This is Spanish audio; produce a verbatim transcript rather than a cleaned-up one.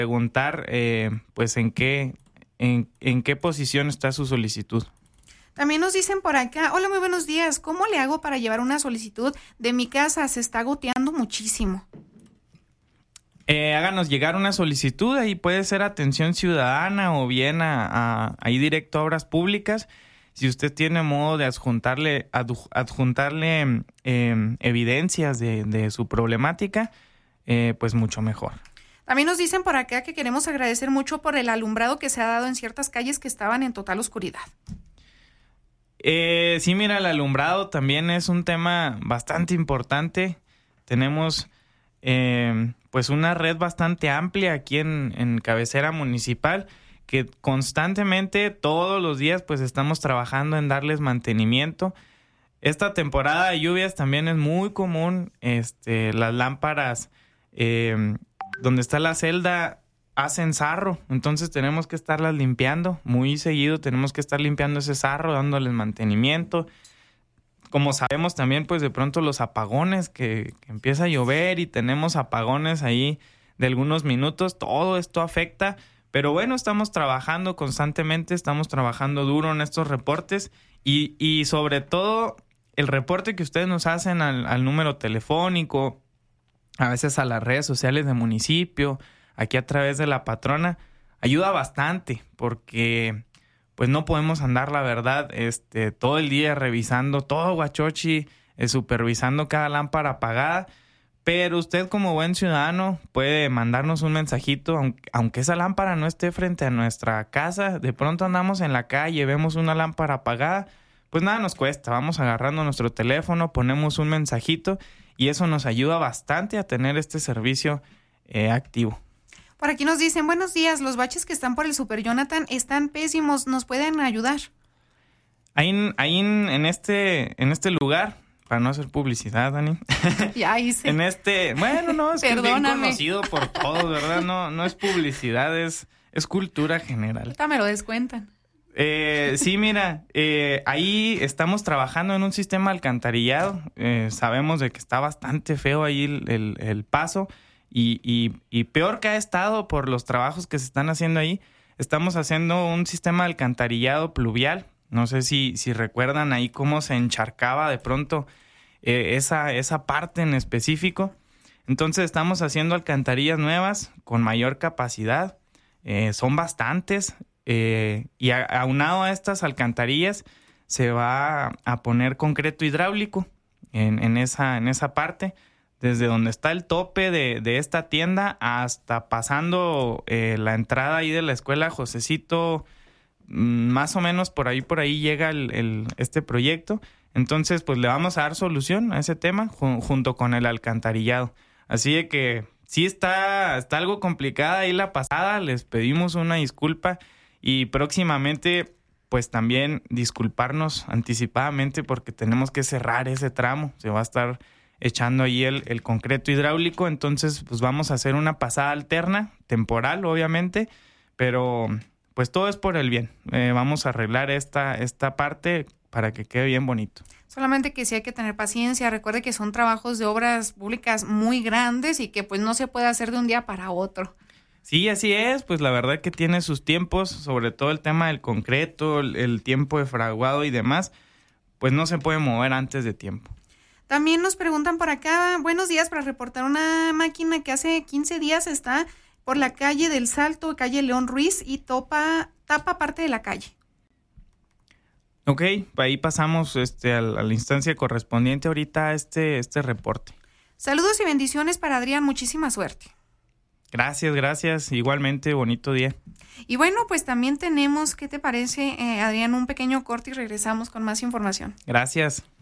preguntar eh, pues en qué, en, en qué posición está su solicitud. También nos dicen por acá, hola, muy buenos días, ¿cómo le hago para llevar una solicitud de mi casa? Se está goteando muchísimo. Eh, háganos llegar una solicitud, ahí puede ser atención ciudadana o bien a, a, ahí directo a obras públicas. Si usted tiene modo de adjuntarle, adju, adjuntarle eh, evidencias de, de su problemática, eh, pues mucho mejor. También nos dicen por acá que queremos agradecer mucho por el alumbrado que se ha dado en ciertas calles que estaban en total oscuridad. Eh, sí, mira, el alumbrado también es un tema bastante importante. Tenemos eh, pues una red bastante amplia aquí en, en cabecera municipal que constantemente, todos los días, pues estamos trabajando en darles mantenimiento. Esta temporada de lluvias también es muy común, este, las lámparas eh, donde está la celda hacen sarro, entonces tenemos que estarlas limpiando muy seguido, tenemos que estar limpiando ese sarro, dándoles mantenimiento. Como sabemos también, pues de pronto los apagones, que, que empieza a llover y tenemos apagones ahí de algunos minutos, todo esto afecta, pero bueno, estamos trabajando constantemente, estamos trabajando duro en estos reportes y, y sobre todo el reporte que ustedes nos hacen al, al número telefónico, a veces a las redes sociales del municipio, aquí a través de la patrona, ayuda bastante porque pues no podemos andar, la verdad, este, todo el día revisando todo Huachochi, eh, supervisando cada lámpara apagada, pero usted como buen ciudadano puede mandarnos un mensajito, aunque, aunque esa lámpara no esté frente a nuestra casa, de pronto andamos en la calle, vemos una lámpara apagada, pues nada nos cuesta, vamos agarrando nuestro teléfono, ponemos un mensajito y eso nos ayuda bastante a tener este servicio eh, activo. Por aquí nos dicen, buenos días, los baches que están por el Super Jonathan están pésimos, ¿nos pueden ayudar? Ahí, ahí en, en, este, en este lugar, para no hacer publicidad, Dani. Ya hice. En este, bueno, no, es que es bien Perdóname. conocido por todos, ¿verdad? No, no es publicidad, es, es cultura general. Ahorita me lo descuentan. Eh, sí, mira, eh, ahí estamos trabajando en un sistema alcantarillado. Eh, sabemos de que está bastante feo ahí el, el, el paso. Y, y, y peor que ha estado por los trabajos que se están haciendo ahí, estamos haciendo un sistema de alcantarillado pluvial. No sé si, si recuerdan ahí cómo se encharcaba de pronto eh, esa, esa parte en específico. Entonces estamos haciendo alcantarillas nuevas con mayor capacidad. Eh, son bastantes. Eh, y a, aunado a estas alcantarillas se va a poner concreto hidráulico en, en, esa, en esa parte. Desde donde está el tope de, de esta tienda hasta pasando eh, la entrada ahí de la escuela Josecito, más o menos por ahí, por ahí llega el, el, este proyecto. Entonces, pues le vamos a dar solución a ese tema ju- junto con el alcantarillado. Así de que sí está, está algo complicada ahí la pasada, les pedimos una disculpa y próximamente pues también disculparnos anticipadamente porque tenemos que cerrar ese tramo, se va a estar echando ahí el, el concreto hidráulico, entonces pues vamos a hacer una pasada alterna, temporal obviamente, pero pues todo es por el bien. Eh, vamos a arreglar esta, esta parte para que quede bien bonito. Solamente que sí hay que tener paciencia, recuerde que son trabajos de obras públicas muy grandes y que pues no se puede hacer de un día para otro. Sí, así es, pues la verdad que tiene sus tiempos, sobre todo el tema del concreto, el, el tiempo de fraguado y demás, pues no se puede mover antes de tiempo. También nos preguntan por acá, buenos días, para reportar una máquina que hace quince días está por la calle del Salto, calle León Ruiz, y topa, tapa parte de la calle. Ok, ahí pasamos este, a, la, a la instancia correspondiente ahorita a este, este reporte. Saludos y bendiciones para Adrián, muchísima suerte. Gracias, gracias, igualmente, bonito día. Y bueno, pues también tenemos, ¿qué te parece, eh, Adrián? Un pequeño corte y regresamos con más información. Gracias.